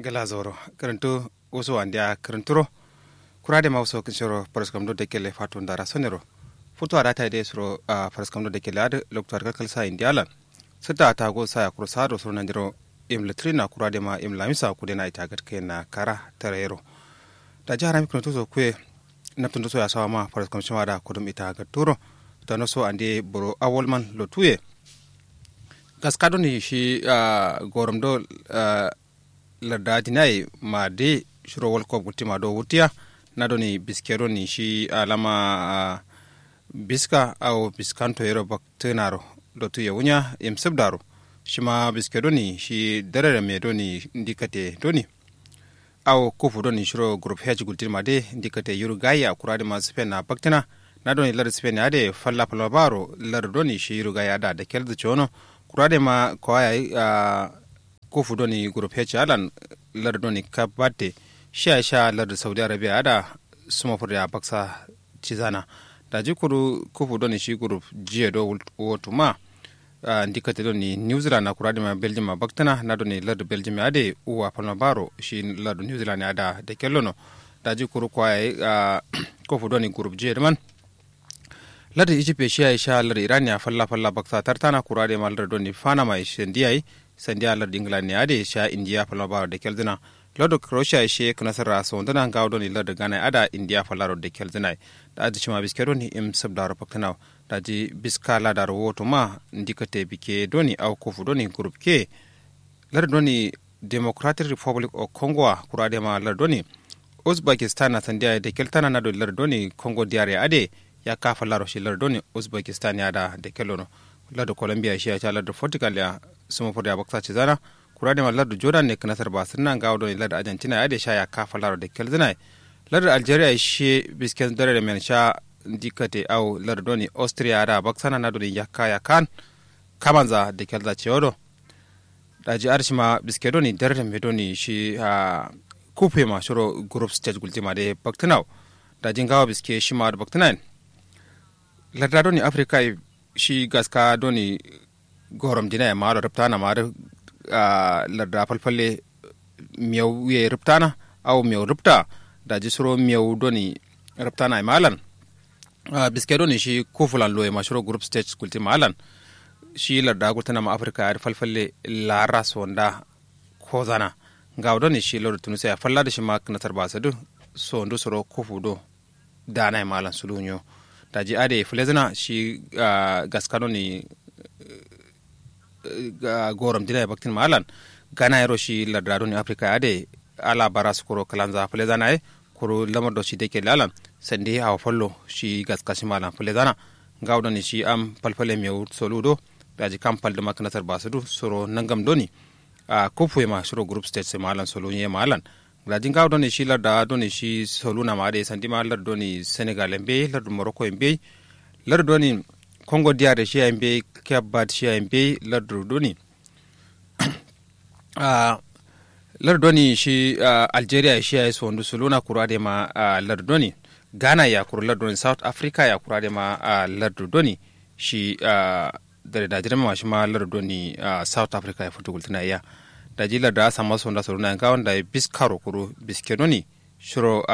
gala zoro karanto wasu wandia karanturo kurade mauso kinshoro paraskamdo dekele fatu ndara sonero futu arata ide suro paraskamdo dekele ad loktar kakal sa indiala sita ta go sa kursado suro nanjiro imletrina kurade ma imlamisa kudena itagat kena kara tarero da jara mi kunto so kwe naptundo so ya sawa ma paraskamdo wada kudum itagat turo tano so ande boro awolman lotuye gaskado ni shi goromdo larda dinai ma de shiro wal ko gutti ma do wutiya na do ni biskero ni shi alama biska au biskanto yero baktenaro do tu yewunya im sabdaro shima biskero ni shi darare me do ni ndikate do ni au kufu do ni shiro group h gutti ma de ndikate yuru gaya kurade ma spen na baktena na do ni lar spen ade falla falla baro lar do ni shi yuru gaya da keldu chono kurade ma ko ay kofu doni group h alan lar doni kabate sha lar saudi arabia ada suma furya baksa cizana da jikuru kofu doni shi group g do wotuma ndikate doni new zealand na kurade ma belgium ma baktana na doni lar belgium ade uwa palma baro shi lar new zealand ada de kellono da jikuru ko ay kofu doni group g man lar egypt sha lar iran ya falla baksa tartana kurade ma lar doni fana mai shendiyai sandiya lar england ne ade sha india falaba da keldina lodo croatia she kana sarra so ndana gawdo ni lar gana ada india falaro da keldina da aji chima biskero ni im sabdaro paktana da ji biskala dar woto ma ndikate bike doni au kofu doni group ke lar doni democratic republic of congo kurade ma lar doni uzbekistan na sandiya da keltana na do lar doni congo diare ade ya ka falaro shi lar doni uzbekistan ya da kelono lar colombia shi ya lar portugal ya suma fodi abaksa cizana kurade ma lardu jordan ne kanasar basirna gawdo ne lardu argentina ya de sha ya kafa laro de kelzina lardu algeria shi bisken dare men sha dikate au lardu ni austria da baksana na do yakka ya kan kamanza de kelza ceodo daji arshima biskedo ni dare me do ni shi kupe ma shoro group stage gultima de baktinaw daji gawa biske shi ma baktinain lardu ni africa shi gaska do ni gorom dina ya maro ruptana maro larda falfalle miyau ye ruptana au miyau rupta da jisro miyau doni ruptana ya malan biske doni shi kufulan loye mashuro group stage kulti malan shi larda gultana ma afrika ya falfalle lara sonda kozana ga doni shi lor tunisa ya falla da shi ma knatar basadu sondo soro kufu do dana ya malan sulunyo da ji ade fulezana shi gaskano ni gorom dina baktin malan gana yaro shi ladrado ni afrika ade ala baras kuro kalanza fulezana e kuro lamar do shi deke lalan sande hawa follo shi gaskasi malan fulezana gawdo ni shi am palpale mew soludo daji kampal de maknatar basudu soro nangam doni kofu ma soro group stage se malan solo ye malan daji gawdo ni shi ladrado ni shi soluna ma ade sandi malar doni senegal embe lardu morocco embe lardu doni congo diare shi embe kabad shi embe lardu doni lardu doni shi algeria shi ay sondu suluna kurade ma lardu doni ghana ya kur lardu doni south africa ya kurade ma lardu doni shi dare da jirma ma shi ma lardu doni south africa ya futu gultina ya da jilar da sama sonda suluna ga wanda biskaro kuru biskedoni shiro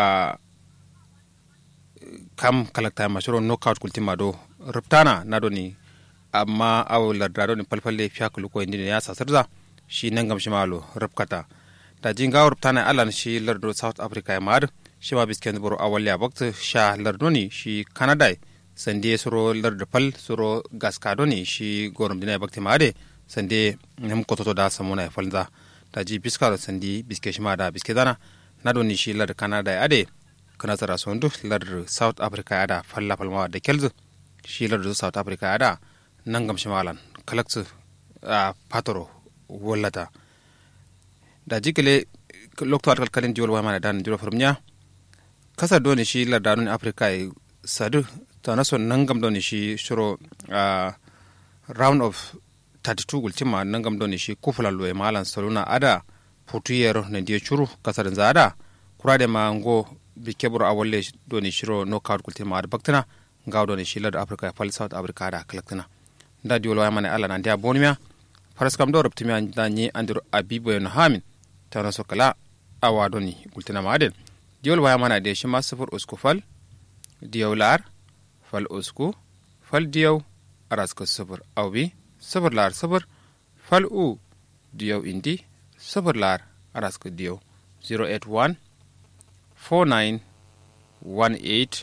kam kalakta ma shiro knockout kultima do ruptana na doni amma aw lardado ni palpalle fiakulu ko indine ya sasarza shi nangam shi malo rupkata da jinga ruptana alan shi lardo south africa ya mar shi ma bisken boro awalya bakta sha lardoni shi canada sande suro lardo pal suro gaskadoni shi gorom dina bakti made sande nem kototo da samuna falza da ji biskaro sandi biske shi ma da biske dana na doni shi lardo canada ade kana tara sondu lardo south africa ya da falla falma da kelzo shi lardo south africa ya da nangam shimalan kalaksu patoro wallata da jikile lokto atkal kalin diwol wa mana dan diwol formnya kasa doni shi lardanu ni afrika sadu tanaso nangam doni shi shuro round of 32 gultima nangam doni shi kufulan loye malan soluna ada putuyero ne diye churu kasar zada kurade ma ngo bikebro awalle doni shiro knockout gultima ada baktana ngaw doni shi larda afrika fal south africa da kalaktina da diwol wa mana ala nan dia bonimia faras kam do robtimi da ni andiro abibo en hamin tano so kala awa doni gultina maden diol waya mana de shima sufur usku fal diyaw lar fal usku fal diyaw araska sufur awbi sufur lar sufur fal u diyaw indi sufur lar araska diyaw 081 49 18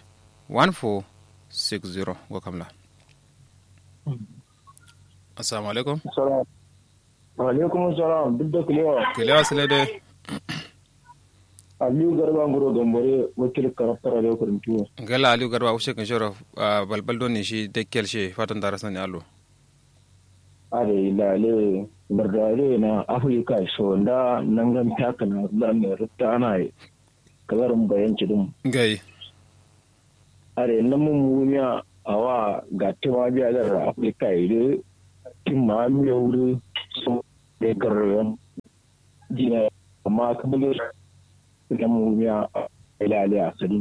1460 go kamla. Assalamu alaikum. Wa alaikum salam. Duk da kulewa sile de Aliyu Garba ngoro gambare wakil karaftar da kurin tuwa. Gala Aliyu Garba ushe kan shoro balbal don shi dekkel she fatan darasan ne allo. Are ilale bardare na Afrika so da nan gan taka na da ne rutta ana yi kazarin bayan cidin. Gai. Are nan mun mumiya awa ga tewa biya da Afrika ide tin ma mi wuri so da garwan dina amma kamar da mumiya ilale asali.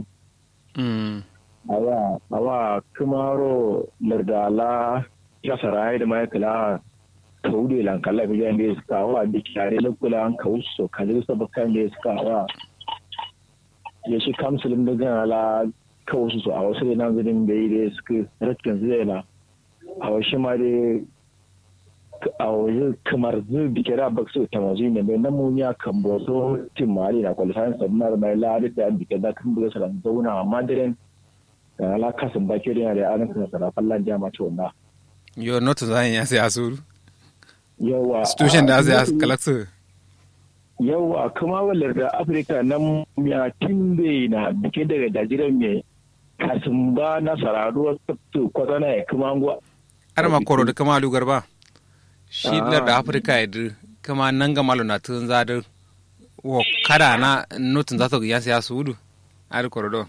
Awa kumaro lardala ya sarai da mai kala kaude lan kala biyan da suka wa dikare lokula an kauso kaje sabakan da suka wa ya shi kamsulin da gana kausu su a wasu da nan zidin bai da suka ratkin zai la a wasu ma da a wasu kamar zai bikira baksu ta mazu ne mai namuniya kan boso timari na kwalifayin sabunar mai lari da bikin da kan buga salam zauna a madirin da ala kasan bakiriya da anan kan sarrafan landiya mace wanda Yo notu zan ya sai asuru. Yawa. Situation da zai kalaksu. Yawa kuma wallar da Afirka nan ya timbe na bike daga dajiran mai kasin ba na sararuwa tsaftu kwatana ya kuma ngwa. Ar ma koro da kama lugar ba. Shi da Afirka ya kama nan ga malo na tun zadar wo kada na notun za ta ga ya sudu. Ar koro do.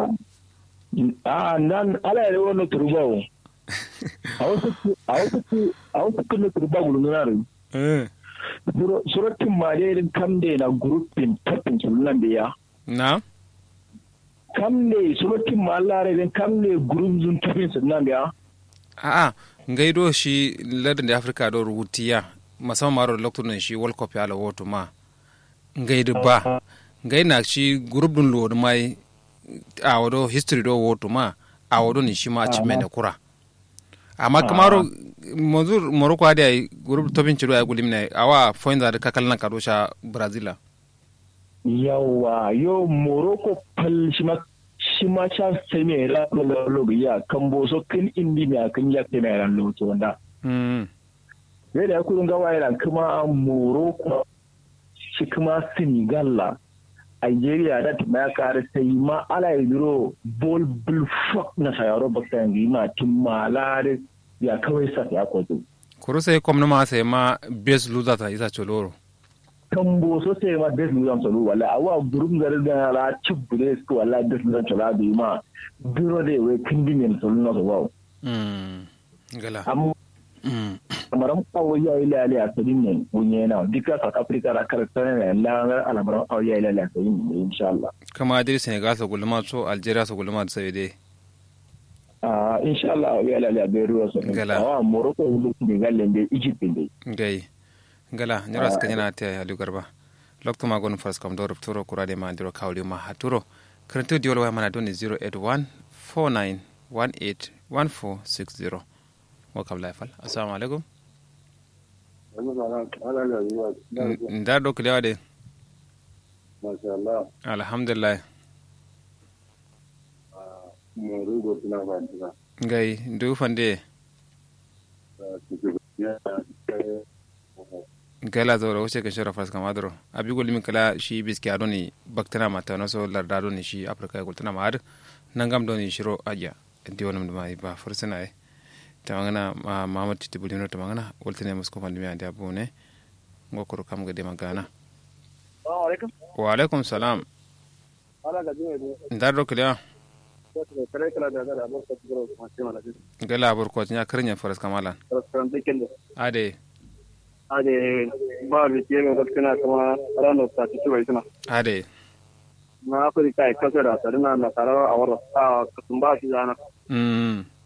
Nan ala ya wannan turbawo. A wasu kan turba gulunari. Suratin malerin kam da na grupin tattun sunan da ya. Na? Kam ne suratin malerin kam ne gurubzun tattun sunan da ya. A'a, ngaido shi ladin da Afirka do rubutiya musamman maro lokacin shi World Cup ya lawoto ma. Ngaido ba. Ngai na shi gurubdun lo mai a wado history do woto ma a wado ni shi ma achievement kura. Amma kamaro mazur Morocco da group topin ciro ya gulimne awa foinda da kakal na kadosha Brazil. Yawa yo Morocco pal shi ma cha sai me ra lo ya kan boso kin indi me kan ya ke me ran lo to wanda. Da ku ga wayar kuma Morocco shi kuma Senegal la Nigeria da ta kare sai ma ala yiro bol bul fuck na sayaro baktan gi ma timmalare ya kawai sa ya kwazo. Kuru sai kwamna ma sai ma base loser ta isa choloro. Kambo so sai ma base loser cholo wala awa gurum zare da la chibule ko wala base loser chola bi ma biro de we kindinin solo no wow. Gala. Amaram kawo ya ile ale asadin ne bunye na dika South Africa ra karakter ne la alamaram kawo ya ile ale asadin ne inshallah. Kama dai Senegal so gulma so Algeria so gulma sai dai. Inshallah ya lala bai ruwa so Gala. Morocco ne gallen da Egypt ne gai gala nyara ska nyana te alu garba lokto ma gon fas kam do rupturo kurade ma ndiro kawli ma haturo kranto diolo wa mana doni 081 49 18 1460 wa kam laifal assalamu alaikum nda do klewa de mashallah alhamdulillah morugo tuna ba gai ndu fande gala zoro wuce ka shara fas kama doro abi gol min kala shi biski adoni baktana mata no so larda doni shi afrika ya gultana ma ad nangam doni shiro aja ndi wonum dum ay ba forsana ay tamangana mamad titi bulino tamangana woltene musko fandi mi ande abune ngokoro kam gade magana wa alaikum salam ndar do kala gala bor ko nya karnya faras kamalan ade ba mi tiene gaskina kuma rano ta ci wai tana ade na Afirka ai kasara sarina na tarawa a wara ta kasumba shi zana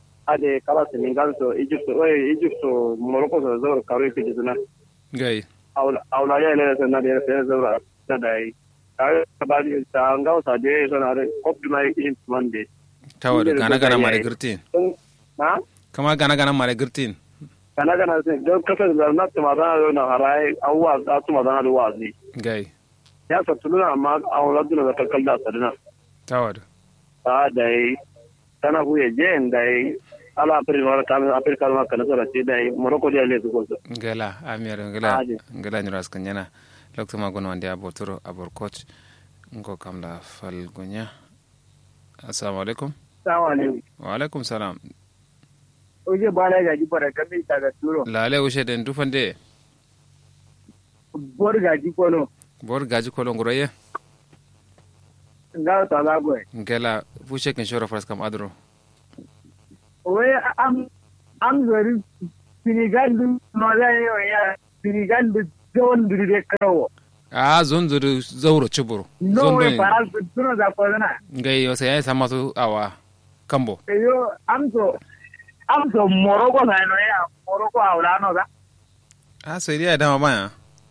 ade kala Senegal to Egypt Morocco so zo kare ki jina gai aula ya ne sai na da sai zaura da dai ka ba ni ta ngau sa de so na optimize in monday tawad gana mare girtin na kama gana mare girtin kana sai don kasar da na tuma da na harai awwa da tuma da na wazi gai ya sa tuluna amma aula duna da kalkalda sadina tawad dai tana huye je dai ala primar kam afrika ma kana sura ce dai morocco dia le ko so gala amir gala ni ras kanyana lokto ma gono ande abotoro abor coach ngo kamla fal gonya assalamu alaikum wa alaikum salam oje bala gaji bara kami daga turo lale ushe den dufande bor gaji kono ngoroye ngaw ta la boy ngela fushe ken shoro fras kam adro we am zori Senegal no da yo ya Senegal zon de kawo zon zuru zauro chuburu no we para tuno da ko na ngai yo sai sama su awa kambo yo am so Morocco na no ya Morocco awla no da sai dia dama baya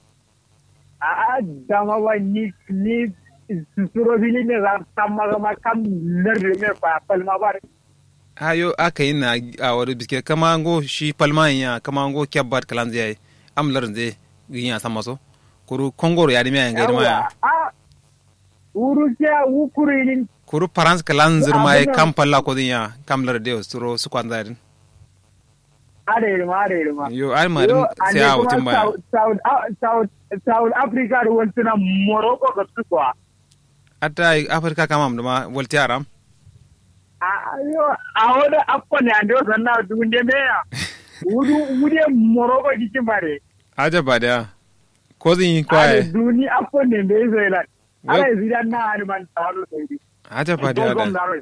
dama ba ni suro bili ne za tamma ma kam lerre me pa palma bar ayo aka yi na a wani biske kama ngo shi palman ya kama ngo kyabbat kalanzi yayi am larnze ginya samaso kuru kongoro ya dimi ya ngai ma uru ja ukurin kuru parans kalanzir mai kam palla ko dinya kam larde suro su kwanza din are ma yo ai ma din sai a wutin ba South Africa da wantuna Morocco ga su kwa ata Africa kama mduma walti aram ayo awada akone ando sanna dunde meya wude Morocco gikin bare aja bada ko zin kwaye duni akone be zela ala zidan na arman talo sai aja bada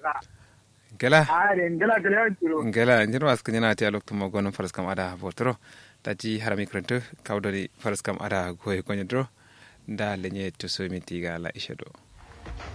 gela njiro askanyana ti alok tumo gono faras kam ada botro tati harami krento kawdori faras kam ada goy konyodro nda lenye to so mi tiga la ishedo